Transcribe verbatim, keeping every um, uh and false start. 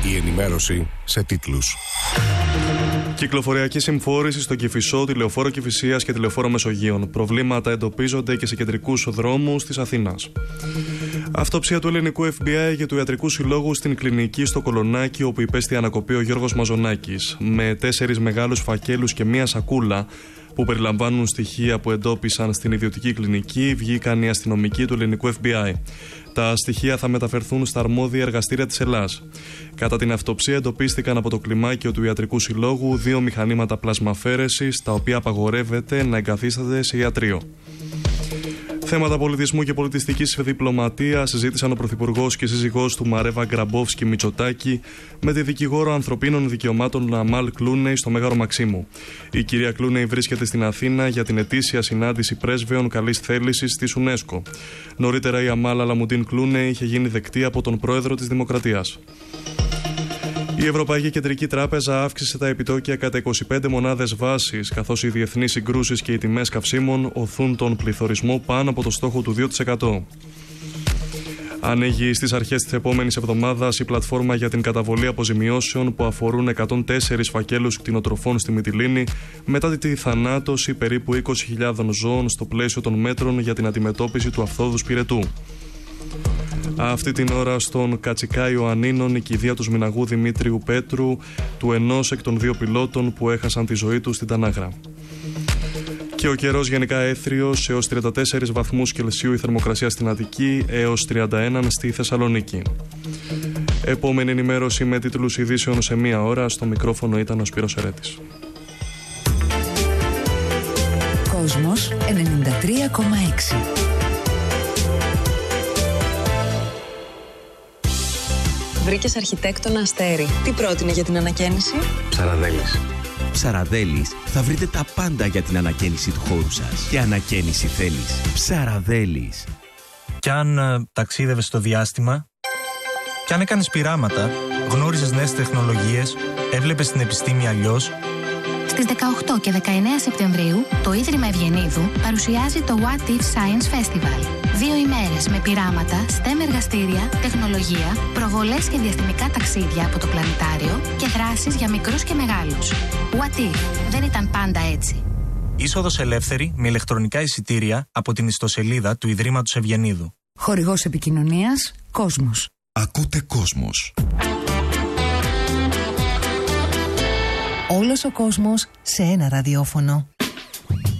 Η ενημέρωση σε τίτλους. Κυκλοφοριακή συμφόρηση στο Κηφισό, τη Λεωφόρο Κηφισίας και τη Λεωφόρο Μεσογείων. Προβλήματα εντοπίζονται και σε κεντρικούς δρόμους της Αθήνας. Αυτοψία του ελληνικού εφ μπι άι και του Ιατρικού Συλλόγου στην κλινική στο Κολονάκι, όπου υπέστη ανακοπή ο Γιώργος Μαζονάκης. Με τέσσερις μεγάλους φακέλους και μία σακούλα που περιλαμβάνουν στοιχεία που εντόπισαν στην ιδιωτική κλινική, βγήκαν οι αστυνομικοί του ελληνικού εφ μπι άι. Τα στοιχεία θα μεταφερθούν στα αρμόδια εργαστήρια της Ελλάς. Κατά την αυτοψία εντοπίστηκαν από το κλιμάκιο του Ιατρικού Συλλόγου δύο μηχανήματα πλασμαφέρεσης, τα οποία απαγορεύεται να εγκαθίσταται σε ιατρείο. Θέματα πολιτισμού και πολιτιστικής διπλωματίας συζήτησαν ο Πρωθυπουργός και σύζυγός του Μαρέβα Γκραμπόφσκι Μητσοτάκη με τη δικηγόρο ανθρωπίνων δικαιωμάτων Αμάλ Κλούνεϊ στο Μέγαρο Μαξίμου. Η κυρία Κλούνεϊ βρίσκεται στην Αθήνα για την ετήσια συνάντηση πρέσβεων καλής θέλησης της UNESCO. Νωρίτερα η Αμάλ Αλαμουντίν Κλούνεϊ είχε γίνει δεκτή από τον πρόεδρο της Δημοκρατίας. Η Ευρωπαϊκή Κεντρική Τράπεζα αύξησε τα επιτόκια κατά είκοσι πέντε μονάδες βάσης, καθώς οι διεθνείς συγκρούσεις και οι τιμές καυσίμων οθούν τον πληθωρισμό πάνω από το στόχο του δύο τοις εκατό. Ανοίγει στις αρχές της επόμενης εβδομάδας η πλατφόρμα για την καταβολή αποζημιώσεων που αφορούν εκατόν τέσσερις φακέλους κτηνοτροφών στη Μυτιλήνη μετά τη θανάτωση περίπου είκοσι χιλιάδες ζώων στο πλαίσιο των μέτρων για την αντιμετώπιση του αφθόδους πυρετού. Αυτή την ώρα στον Κατσικάι Ιωαννίνων η κηδεία του Σμηναγού Δημήτριου Πέτρου, του ενός εκ των δύο πιλότων που έχασαν τη ζωή του στην Τανάγρα. Και ο καιρός γενικά έθριος, έως τριάντα τέσσερις βαθμούς Κελσίου η θερμοκρασία στην Αττική, έως τριάντα ένα στη Θεσσαλονίκη. Επόμενη ενημέρωση με τίτλους ειδήσεων σε μία ώρα. Στο μικρόφωνο ήταν ο Σπύρος Ερέτης. Κόσμος ενενήντα τρία κόμμα έξι. Βρήκες αρχιτέκτονα Αστέρι. Τι πρότεινε για την ανακαίνιση? Ψαραδέλης. Ψαραδέλης θα βρείτε τα πάντα για την ανακαίνιση του χώρου σας. Και ανακαίνιση θέλεις. Ψαραδέλης. Κι αν ε, ταξίδευες στο διάστημα, κι αν έκανες πειράματα, γνώριζες νέες τεχνολογίες, έβλεπες την επιστήμη αλλιώς. Στις δεκαοκτώ και δεκαεννέα Σεπτεμβρίου, το Ίδρυμα Ευγενίδου παρουσιάζει το What If Science Festival. Δύο ημέρες με πειράματα, STEM εργαστήρια, τεχνολογία, προβολές και διαστημικά ταξίδια από το πλανητάριο και δράσεις για μικρούς και μεγάλους. What If, δεν ήταν πάντα έτσι. Είσοδος ελεύθερη με ηλεκτρονικά εισιτήρια από την ιστοσελίδα του Ιδρύματος Ευγενίδου. Χορηγός επικοινωνίας, Κόσμος. Ακούτε Κόσμος. Όλος ο κόσμος σε ένα ραδιόφωνο.